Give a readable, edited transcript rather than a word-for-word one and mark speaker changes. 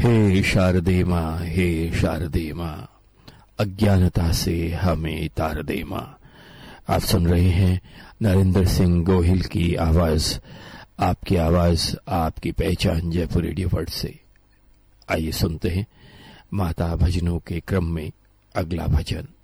Speaker 1: हे शारदे माँ, हे शारदे माँ, अज्ञानता से हमें तार दे माँ। आप सुन रहे हैं नरेंद्र सिंह गोहिल की आवाज, आपकी आवाज आपकी पहचान, जयपुर रेडियो वर्ल्ड से। आइए सुनते हैं माता भजनों के क्रम में अगला भजन।